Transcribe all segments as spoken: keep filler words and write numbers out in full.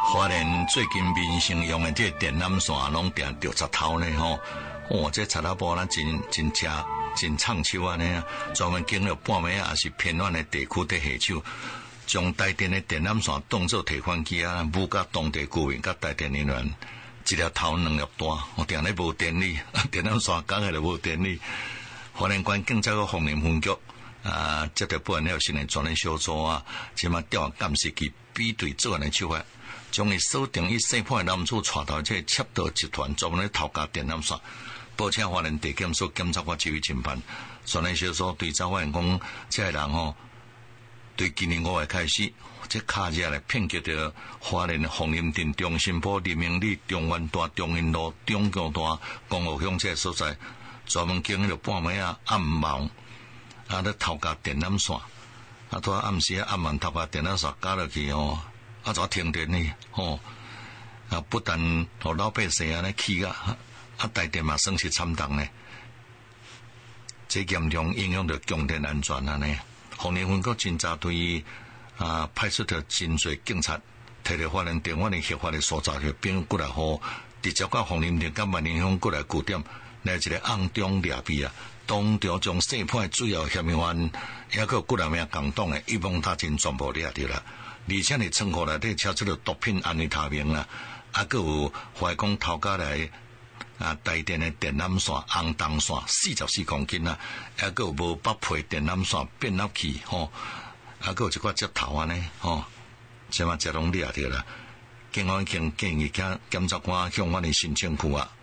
花莲最近民生用的这电缆线拢定着插头呢吼，哦，这插头布咱真真正真畅手安尼啊，专门经历半暝啊，是偏远的地区在下手，将台电的电缆线当作提款机啊，母甲当地居民甲台电人员一条头两粒单，我定咧无电力，电缆线讲起来无电力。花莲县警察个凤林分局啊，接到本了新的专案小组啊，即马调监视器比对作案的手法。将伊锁定以姓潘的男子带头这窃盗集团专门咧偷加电缆线，报请花莲地检署检察官指挥侦办。专案小组对查发现讲，这个人吼，对今年五月开始，这卡车来骗取到花莲的凤林镇中心埔、黎明里、中原大、中云路、中江大、公路乡这所在，专门经迄个半暝啊暗暝啊咧偷加电缆线，啊拄暗时啊暗暝偷加电缆线加落去哦。啊！怎停电呢？吼、哦！啊，不但互老百姓安尼气啊，啊，台电嘛算是惨重呢。这严重影响到供电安全啊呢。凤林分局侦查队啊，派出着真侪警察，摕着花莲电话的合法的所在去，并过来互直接到凤林镇甲万宁乡过来据点，来一个暗中掠币啊，当场将姓潘主要嫌疑犯，还佫过来名共党的一网打尽全部掠着啦。而且你仓库内底超出了毒品安尼他命啦，啊，佮有怀讲偷家来啊台电的电缆线、红铜线四十四公斤啦，啊，佮有无北配电缆线变压器吼，啊，佮有一寡接头安尼吼，即嘛这拢掠着啦。警方已经建议检检察官向阮的申请区啊，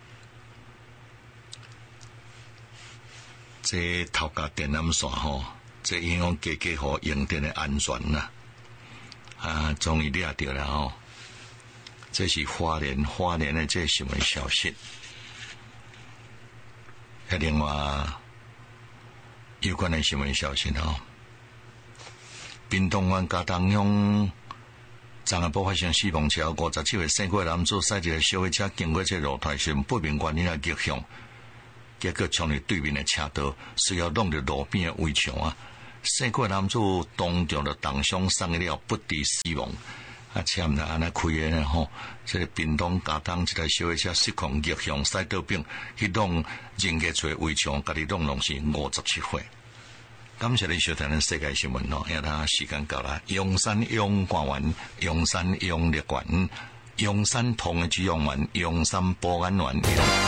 这偷家电缆线吼，这影响家家户用电的安全啦。啊，终于掠到了哦！这是花莲花莲的这新闻消息。另外有关的新闻消息哦，屏东县嘉东乡昨下晡发生死亡车，五十七岁姓郭男子驶一个小货车经过这路段时，不明原因啊逆向，结果冲入对面的车道，需要弄入路边的围墙啊。姓郭男子当场就当伤送了不治死亡，啊，车唔安尼开的呢吼，这个屏东嘉东一台小货车失控逆向驶道边，去弄人家做围墙，家己弄拢是五十七岁。感谢你收听咱世界新闻咯，因为咱时间到啦，阳山阳光园、阳山阳乐园、阳山通的止痒丸、阳山保安丸。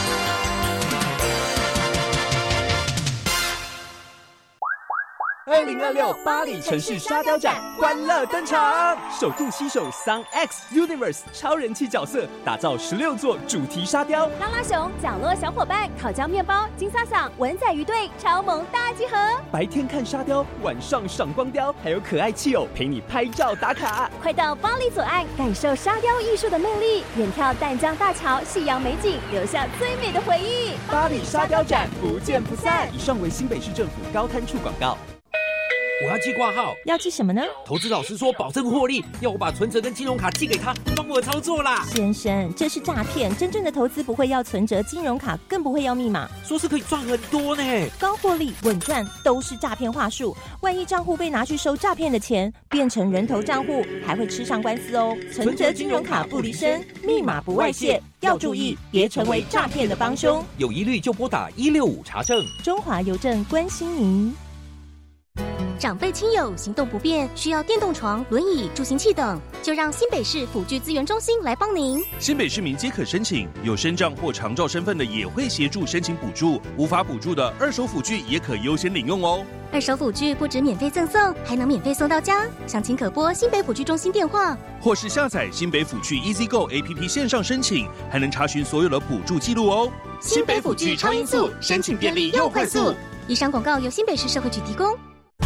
二零二六巴黎城市沙雕展欢乐登场，首度携手 Sun X Universe 超人气角色，打造十六座主题沙雕， 拉拉熊、角落小伙伴、烤焦面包、金萨桑、文仔鱼队超萌大集合。 白天看沙雕，晚上赏光雕，还有可爱企偶陪你拍照打卡。 快到巴黎左岸感受沙雕艺术的魅力，远眺淡江大桥夕阳美景，留下最美的回忆。 巴黎沙雕展不见不散。以上为新北市政府高滩处广告。 我要寄挂号， 要寄什么呢？ 投资老师说保证获利，要我把存折跟金融卡寄给他，帮我操作啦。 先生，这是诈骗，真正的投资不会要存折、金融卡，更不会要密码。 说是可以赚很多呢， 高获利、稳赚都是诈骗话术。万一账户被拿去收诈骗的钱，变成人头账户，还会吃上官司哦。存折、金融卡不离身，密码不外泄，要注意，别成为诈骗的帮凶。 有疑虑就拨打一六五查证。 中华邮政关心您。 长辈亲友行动不便，需要电动床、轮椅、助行器等，就让新北市辅具资源中心来帮您。 新北市民皆可申请，有身障或长照身份的也会协助申请补助，无法补助的二手辅具也可优先领用哦。 二手辅具不止免费赠送，还能免费送到家。详情可拨新北辅具中心电话， 或是下载新北辅具 EasyGo A P P 线上申请，还能查询所有的补助记录哦。 新北辅具超音速，申请便利又快速。以上广告由新北市社会局提供。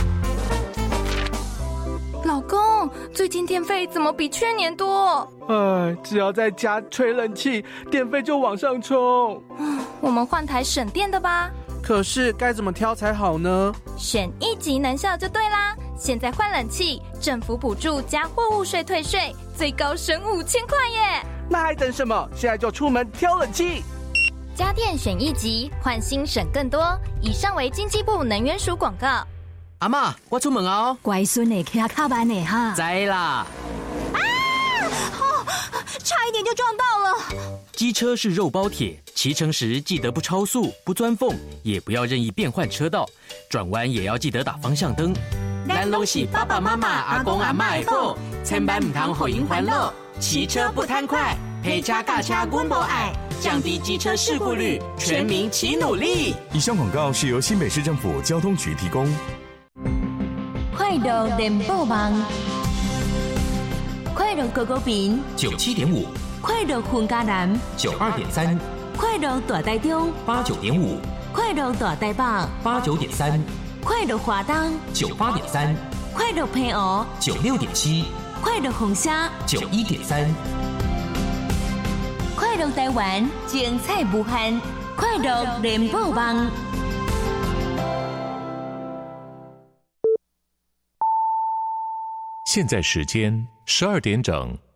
老公，最近电费怎么比去年多？ 哎，只要在家吹冷气，电费就往上冲。 我们换台省电的吧。 可是该怎么挑才好呢？ 选一级能效就对啦。现在换冷气，政府补助加货物税退税，最高省五千块耶！ 那还等什么？现在就出门挑冷气。 家电选一级，换新省更多。以上为经济部能源署广告。 阿嬷，我出门哦。 乖孙的骑较慢的哈。 知啦。 啊！哦， 差一点就撞到了。 机车是肉包铁，骑乘时记得不超速、不钻缝，也不要任意变换车道，转弯也要记得打方向灯。 咱拢是爸爸妈妈、阿公阿嬷的宝，千万唔通互因烦恼。骑车不贪快，陪车驾车阮无爱，降低机车事故率，全民齐努力。 以上广告是由新北市政府交通局提供。 快乐联播网，快乐狗狗饼九七点五， 快乐混家南九二点三， 快乐大台中八九点五， 快乐大台北八九点三， 快乐华东九八点三， 快乐平湖九六点七， 快乐红虾九一点三， 快乐台湾精彩无限，快乐联播网。 现在时间十二点整。